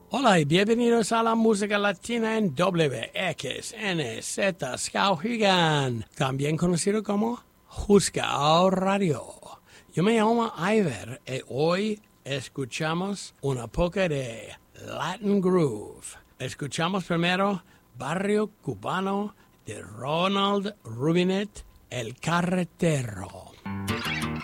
Hola y bienvenidos a la música latina en WXNZ Skowhegan, también conocido como Juskao Radio. Yo me llamo Iver y hoy escuchamos una poca de Latin Groove. Escuchamos primero Barrio Cubano de Ronald Rubinet, El Carretero.